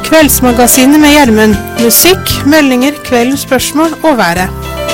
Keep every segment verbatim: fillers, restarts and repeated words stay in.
Kveldsmagasinet med Gjermund. Musikk, meldinger, kveldens spørsmål og været.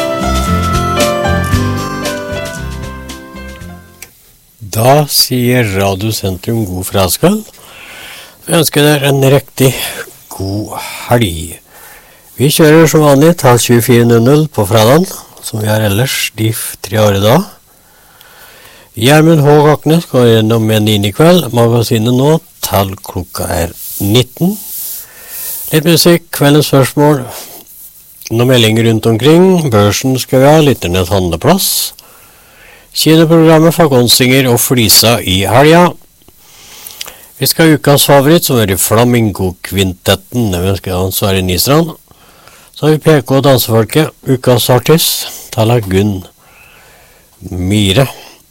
Da sier Radiosentrum god fredag. Vi ønsker dere en riktig god helg. Vi kjører som vanlig til tjuefire null null på fredagen, som vi har ellers de tre årene da. Gjermund H. Aknes går gjennom med inn i kveld. Magasinet nå til klokka er nitten. Litt musikk, kveldens spørsmål, noen meldinger rundt omkring, børsen skal vi ha, Litternets handleplass, kinoprogrammet for Gonsinger og Flisa i helga. Vi skal ha ukas favoritt, som er i Flamingo-kvintetten, det vi skal ha Sverre Nystrand. Så har vi P K og dansefolket, ukas artist, Tala Gunn Myhre.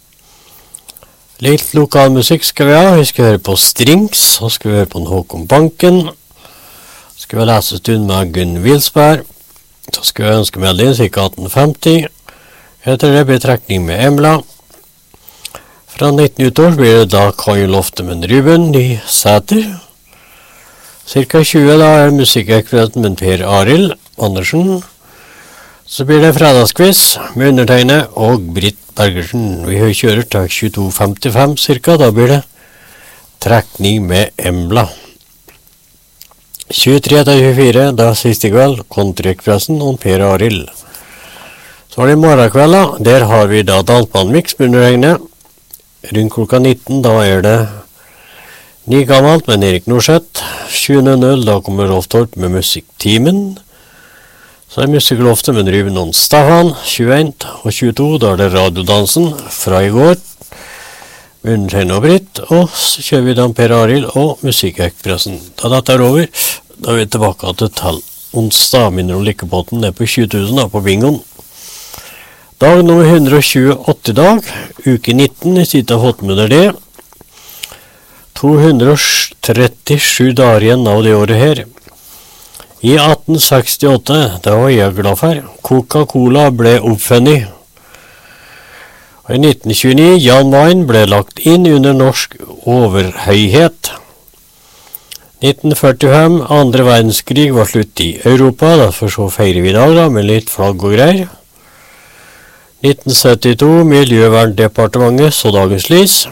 Litt lokalmusikk skal vi ha, vi skal høre på Strings, så skal vi høre på Håkon Banken, skal vi lese stund med Gunn Wilsberg, så skal vi ønske melding cirka atten femti, etter det blir trekning med Emla. Fra nitten utår blir det da Kai Lofte med Ruben i Sæter. Cirka tjue da er musikkekventen med Per Arild Andersen. Så blir det fredagskviss med undertegnet og Britt Bergersen. Vi kjører til tjueto femtifem cirka, da blir det trekning med Emla. tjuetre til tjuefire, da siste kveld, Country-Expressen og Per Arild. Så var det morgenkvelda, der har vi da dansbandmix med undertegnet. Rundt klokka nitten, da er det Ni gammelt med Erik Norseth. tjue null null, da kommer Rolf Torp med musikktimen. Så er musikkloftet med Ruben og Staffan. tjueen og tjueto, da er det radiodansen fra i går. Med undertegnet og Britt, og så kjører vi da Per Arild og Musikkekspressen. Da dette er over, da er vi tilbake til tall onsdag, minner om lykkepåten, det er på tjue tusen da, på bingoen. Dag nummer ett hundre tjueåtte dag, uke nitten, i siden av fått med dere det. to hundre trettisju dager igjen av det året her. I atten sekstiåtte, det var jeg glad for, Coca-Cola ble oppfunnet. Og i nitten tjueni, Jan Mayen ble lagt inn under norsk overhøyhet. nitten førtifem, andre verdenskrig var slutt i Europa, derfor så feirer vi i dag da, med litt flagg og greier. nitten syttito, Miljøverndepartementet så dagens lys.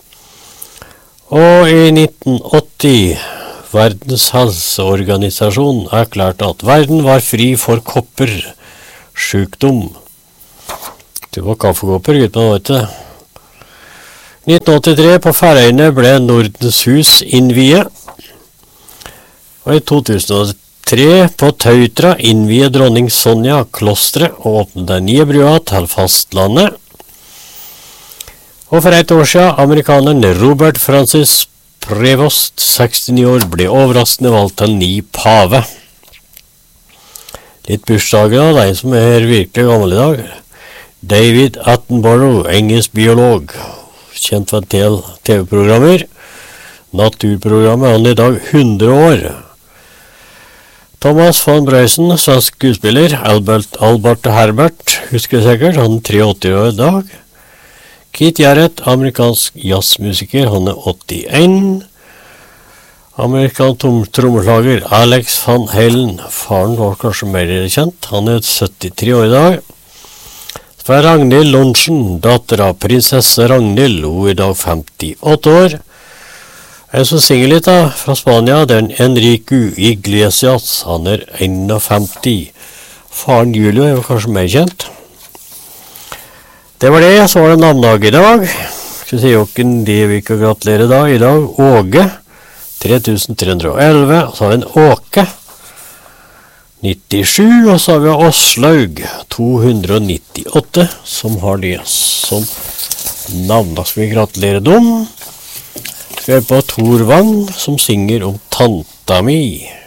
Og i nitten åtti, Verdens helseorganisasjon erklærte at verden var fri for koppersjukdom. Det var kaffekopper, gutt man vet det. nitten åttitre, på Færøyene ble Nordens hus innviet. Og i to tusen og tre, på Tautra innviet dronning Sonja klostret og åpnet den nye brua til fastlandet. Og for et år siden, amerikaneren Robert Francis Prevost, sekstini år, ble overraskende valgt til ny pave. Litt bursdager da, de som er virkelig gamle i dag. David Attenborough, engelsk biolog, kjent for en del T V-programmer. Naturprogrammet, han er i dag hundre år. Thomas von Brøysen, svensk skuespiller, Albert, Albert Herbert, husker jeg sikkert, han er treogåtti år i dag. Keith Jarrett, amerikansk jazzmusiker, han er åttien. Amerikansk trommeslager Alex Van Halen, faren var kanskje mer kjent, han er syttitre år i dag. Så er Ragnhild Lorentzen, datter av prinsesse Ragnhild, hun er i dag femtiåtte år. En som synger litt da, fra Spania, det er Enrique Iglesias, han er femtién. Faren Julio er jo kanskje mer kjent. Det var det, så var det navndag i dag. Skal si jokken de vi kan gratulere da, i dag, Åge, tre tusen tre hundre og elleve, så har vi en Åke, nittisju, og så har vi Åslaug, to hundre og nittiåtte, som har det som navndag. Skal vi gratulere dem. Skal vi på Tor Wang, som synger om tanta mi.